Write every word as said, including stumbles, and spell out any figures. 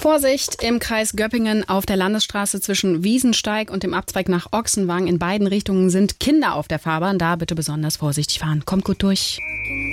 Vorsicht im Kreis Göppingen auf der Landesstraße zwischen Wiesensteig und dem Abzweig nach Ochsenwang. In beiden Richtungen sind Kinder auf der Fahrbahn. Da bitte besonders vorsichtig fahren. Kommt gut durch.